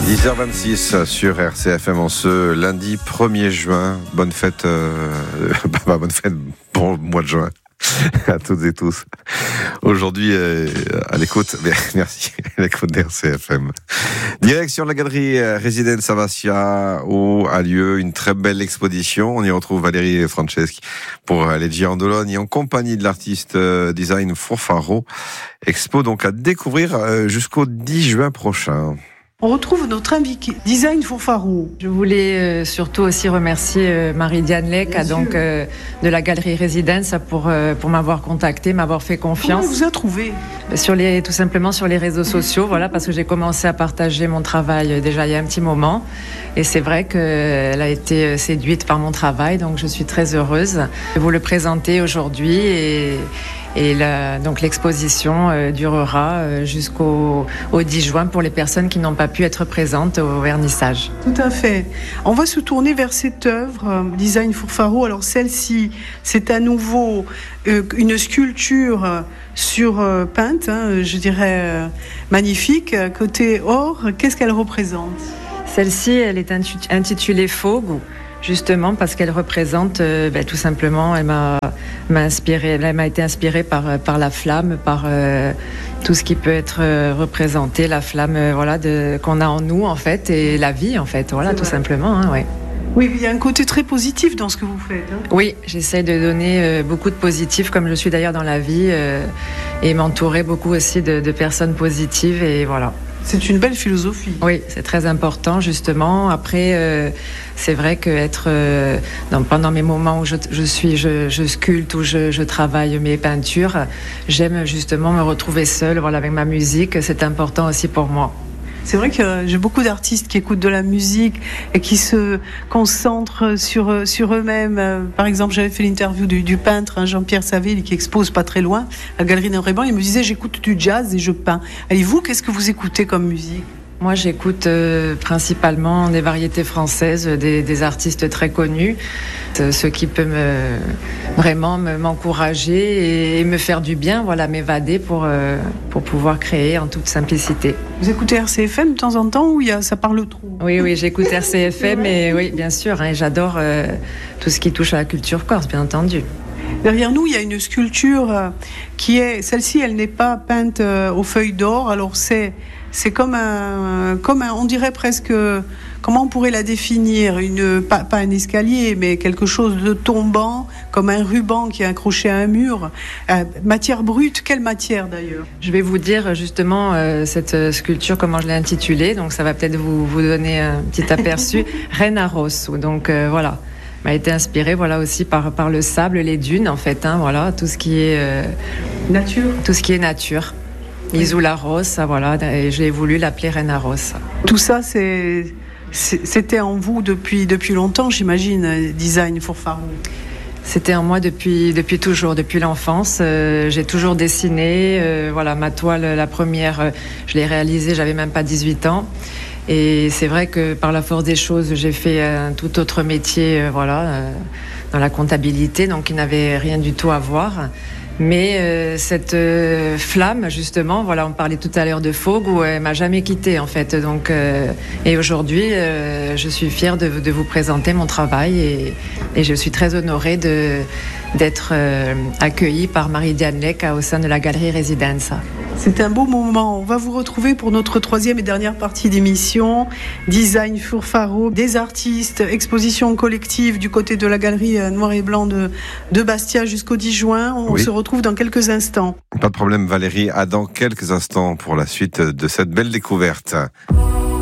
10h26 sur RCFM en ce lundi 1er juin. Bonne fête, bonne fête, bon mois de juin à toutes et tous. Aujourd'hui, à l'écoute, merci, à l'écoute d'RCFM. Direction la galerie Résidence Savassia, où a lieu une très belle exposition. On y retrouve Valérie Franceschi pour les Giandoloni en compagnie de l'artiste design Furfaro. Expo donc à découvrir jusqu'au 10 juin prochain. On retrouve notre invité, Design Furfaro. Je voulais surtout aussi remercier Marie-Diane Lec, donc de la Galerie Résidence, pour m'avoir contacté, m'avoir fait confiance. Comment elle vous a trouvé ? Tout simplement sur les réseaux sociaux, voilà, parce que j'ai commencé à partager mon travail déjà il y a un petit moment. Et c'est vrai qu'elle a été séduite par mon travail, donc je suis très heureuse de vous le présenter aujourd'hui. Donc l'exposition durera jusqu'au 10 juin pour les personnes qui n'ont pas pu être présentes au vernissage. Tout à fait. On va se tourner vers cette œuvre, Design Furfaro. Alors celle-ci, c'est à nouveau une sculpture sur peinte, je dirais magnifique. Côté or, qu'est-ce qu'elle représente ? Celle-ci, elle est intitulée Fogo. Justement parce qu'elle représente tout simplement, elle m'a été inspirée par la flamme, par tout ce qui peut être représenté, la flamme qu'on a en nous en fait, et la vie en fait, voilà, tout simplement, ouais. Oui, il y a un côté très positif dans ce que vous faites. Oui, j'essaie de donner beaucoup de positif, comme je suis d'ailleurs dans la vie, et m'entourer beaucoup aussi de personnes positives, et voilà. C'est une belle philosophie. Oui, c'est très important justement. Après, c'est vrai que pendant mes moments où je sculpte ou je travaille mes peintures, j'aime justement me retrouver seule, avec ma musique. C'est important aussi pour moi. C'est vrai que j'ai beaucoup d'artistes qui écoutent de la musique et qui se concentrent sur eux-mêmes. Par exemple, j'avais fait l'interview du peintre Jean-Pierre Saville qui expose pas très loin, à la Galerie Noir-et-Blanc. Il me disait, j'écoute du jazz et je peins. Et vous, qu'est-ce que vous écoutez comme musique ? Moi, j'écoute principalement des variétés françaises, des artistes très connus, ce qui peut vraiment m'encourager et me faire du bien, m'évader pour pouvoir créer en toute simplicité. Vous écoutez RCFM de temps en temps ou ça parle trop ? Oui, j'écoute RCFM et oui, bien sûr, et j'adore tout ce qui touche à la culture corse, bien entendu. Derrière nous, il y a une sculpture celle-ci, elle n'est pas peinte aux feuilles d'or, alors c'est comme on dirait presque, comment on pourrait la définir, pas un escalier, mais quelque chose de tombant, comme un ruban qui est accroché à un mur. Matière brute, quelle matière d'ailleurs ? Je vais vous dire justement cette sculpture, comment je l'ai intitulée, donc ça va peut-être vous donner un petit aperçu. Reine Rosso, donc voilà. M'a été inspirée aussi par le sable, les dunes en fait, tout ce qui est nature. Tout ce qui est nature. Isola Rossa, et j'ai voulu l'appeler Reine Rossa. Tout ça, c'était en vous depuis longtemps, j'imagine, Design Furfaro. C'était en moi depuis toujours, depuis l'enfance. J'ai toujours dessiné. Ma toile, la première, je l'ai réalisée, j'avais même pas 18 ans. Et c'est vrai que par la force des choses, j'ai fait un tout autre métier, dans la comptabilité, donc qui n'avait rien du tout à voir. Mais cette flamme, justement, on parlait tout à l'heure de Fogo, elle m'a jamais quittée en fait. Donc, et aujourd'hui, je suis fière de vous présenter mon travail et je suis très honorée d'être accueillie par Marie-Diane Lec au sein de la Galerie Résidence. C'est un beau moment. On va vous retrouver pour notre troisième et dernière partie d'émission. Design Furfaro, des artistes, exposition collective du côté de la Galerie Noir et Blanc de Bastia jusqu'au 10 juin. On se retrouve dans quelques instants. Pas de problème Valérie, à dans quelques instants pour la suite de cette belle découverte.